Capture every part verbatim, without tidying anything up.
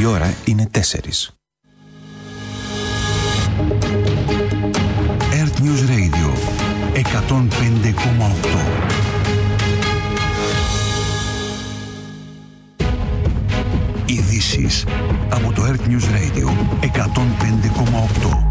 Η ώρα είναι τέσσερις. Earth News Radio εκατόν πέντε κόμμα οκτώ. Ειδήσεις από το Earth News Radio εκατόν πέντε κόμμα οκτώ.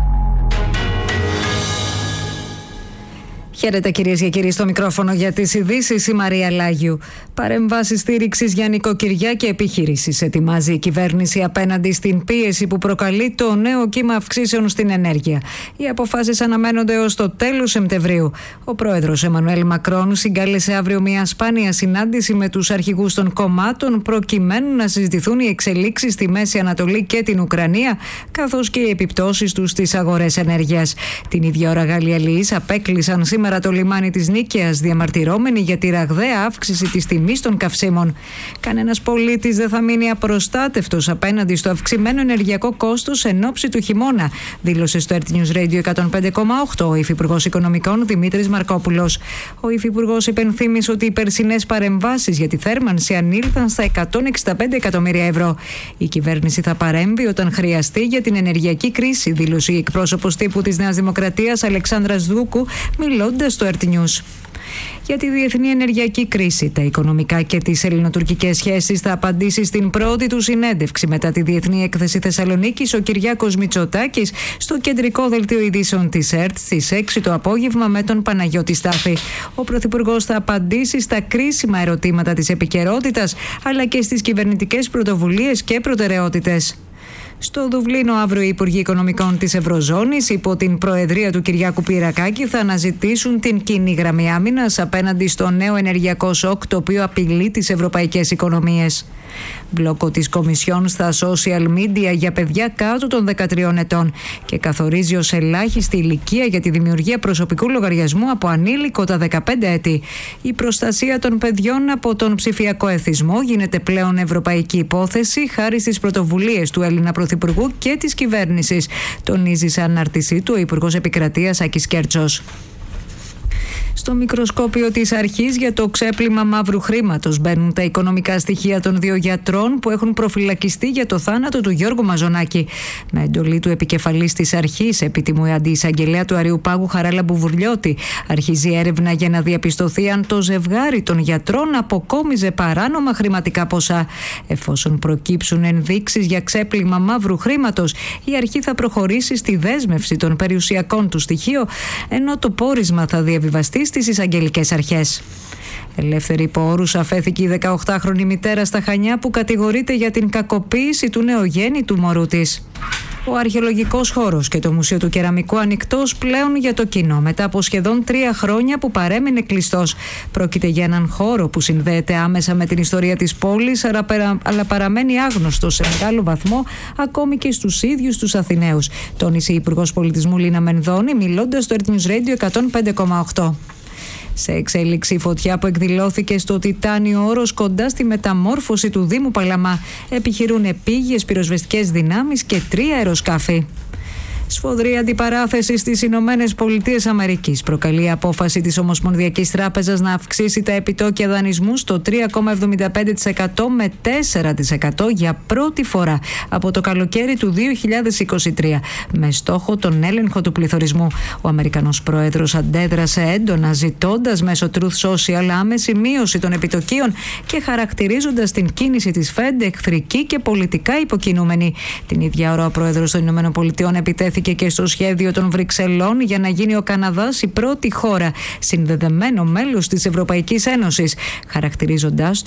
Χαίρετε κυρίες και κύριοι, στο μικρόφωνο για τις ειδήσεις η Μαρία Λάγιου. Παρεμβάσεις στήριξης για νοικοκυριά και επιχειρήσεις ετοιμάζει η κυβέρνηση απέναντι στην πίεση που προκαλεί το νέο κύμα αυξήσεων στην ενέργεια. Οι αποφάσεις αναμένονται ως το τέλος Σεπτεμβρίου. Ο πρόεδρος Εμμανουέλ Μακρόν συγκάλεσε αύριο μια σπάνια συνάντηση με τους αρχηγούς των κομμάτων προκειμένου να συζητηθούν οι εξελίξεις στη Μέση Ανατολή και την Ουκρανία, καθώς και οι επιπτώσεις τους στις αγορές ενέργειας. Την ίδια ώρα Γαλλιαλιείς απέκλεισαν σήμερα το λιμάνι της Νίκαιας, διαμαρτυρώμενοι για τη ραγδαία αύξηση της τιμής των καυσίμων. Κανένας πολίτης δεν θα μείνει απροστάτευτος απέναντι στο αυξημένο ενεργειακό κόστος εν ώψη του χειμώνα, δήλωσε στο Earth News Radio εκατόν πέντε κόμμα οκτώ ο Υφυπουργός Οικονομικών Δημήτρης Μαρκόπουλος. Ο Υφυπουργός υπενθύμησε ότι οι περσινές παρεμβάσεις για τη θέρμανση ανήλθαν στα εκατόν εξήντα πέντε εκατομμύρια ευρώ. Η κυβέρνηση θα παρέμβει όταν χρειαστεί για την ενεργειακή κρίση, δήλωσε η εκπρόσωπος τύπου της Νέας Δημοκρατίας Αλεξάνδρα Δούκου, μιλώντας στο Earth News. Για τη διεθνή ενεργειακή κρίση, τα οικονομικά και τις ελληνοτουρκικές σχέσεις θα απαντήσει στην πρώτη του συνέντευξη μετά τη Διεθνή Έκθεση Θεσσαλονίκης ο Κυριάκος Μητσοτάκης στο κεντρικό δελτίο ειδήσεων της ΕΡΤ στις έξι το απόγευμα με τον Παναγιώτη Στάφη. Ο Πρωθυπουργός θα απαντήσει στα κρίσιμα ερωτήματα της επικαιρότητας αλλά και στις κυβερνητικές πρωτοβουλίες και προτεραιότητες. Στο Δουβλίνο αύριο οι Υπουργοί Οικονομικών της Ευρωζώνης υπό την προεδρία του Κυριάκου Πυρακάκη θα αναζητήσουν την κοινή γραμμή άμυνας απέναντι στο νέο ενεργειακό σοκ το οποίο απειλεί τις ευρωπαϊκές οικονομίες. Μπλόκο της Κομισιόν στα social media για παιδιά κάτω των δεκατριών ετών και καθορίζει ως ελάχιστη ηλικία για τη δημιουργία προσωπικού λογαριασμού από ανήλικο τα δεκαπέντε έτη. Η προστασία των παιδιών από τον ψηφιακό εθισμό γίνεται πλέον ευρωπαϊκή υπόθεση χάρη στις πρωτοβουλίες του Έλληνα Πρωθυπουργού και της κυβέρνησης, τονίζει σε ανάρτησή του ο Υπουργός Επικρατείας Άκης Κέρτσος. Στο μικροσκόπιο της αρχής για το ξέπλυμα μαύρου χρήματος μπαίνουν τα οικονομικά στοιχεία των δύο γιατρών που έχουν προφυλακιστεί για το θάνατο του Γιώργου Μαζονάκη. Με εντολή του επικεφαλής της αρχής, επίτιμου αντιεισαγγελέα του Αριουπάγου Χαράλα Μπουβουρλιώτη, αρχίζει έρευνα για να διαπιστωθεί αν το ζευγάρι των γιατρών αποκόμιζε παράνομα χρηματικά ποσά. Εφόσον προκύψουν ενδείξεις για ξέπλυμα μαύρου χρήματος, η αρχή θα προχωρήσει στη δέσμευση των περιουσιακών του στοιχείων, ενώ το πόρισμα θα διαβιβαστεί στις εισαγγελικές αρχές. Ελεύθερη υπό όρους αφέθηκε η δεκαοκτάχρονη μητέρα στα Χανιά που κατηγορείται για την κακοποίηση του νεογέννητου μωρού της. Ο αρχαιολογικός χώρος και το Μουσείο του Κεραμικού ανοιχτός πλέον για το κοινό μετά από σχεδόν τρία χρόνια που παρέμεινε κλειστός. Πρόκειται για έναν χώρο που συνδέεται άμεσα με την ιστορία της πόλης αλλά παραμένει άγνωστος σε μεγάλο βαθμό ακόμη και στους ίδιους τους Αθηναίους, τόνισε η Υπουργός Πολιτισμού Λίνα Μενδώνη μιλώντας στο Earth News Radio εκατόν πέντε κόμμα οκτώ. Σε εξέλιξη, η φωτιά που εκδηλώθηκε στο Τιτάνιο Όρος κοντά στη μεταμόρφωση του Δήμου Παλαμά επιχειρούν επίγειες πυροσβεστικές δυνάμεις και τρία αεροσκάφη. Σφοδρή αντιπαράθεση στις Ηνωμένες Πολιτείες Αμερικής προκαλεί η απόφαση της Ομοσπονδιακής Τράπεζας να αυξήσει τα επιτόκια δανεισμού στο τρία κόμμα εβδομήντα πέντε τοις εκατό με τέσσερα τοις εκατό για πρώτη φορά από το καλοκαίρι του δύο χιλιάδες είκοσι τρία, με στόχο τον έλεγχο του πληθωρισμού. Ο Αμερικανός Πρόεδρος αντέδρασε έντονα ζητώντας μέσω Truth Social άμεση μείωση των επιτοκίων και χαρακτηρίζοντας την κίνηση της Fed εχθρική και πολιτικά υποκινούμενη. Την ίδια ώρα ο Πρόεδρος των Ηνωμένων Πολιτειών επιτέθηκε και στο σχέδιο των Βρυξελών για να γίνει ο Καναδάς η πρώτη χώρα συνδεδεμένο μέλος της Ευρωπαϊκής Ένωσης, χαρακτηρίζοντας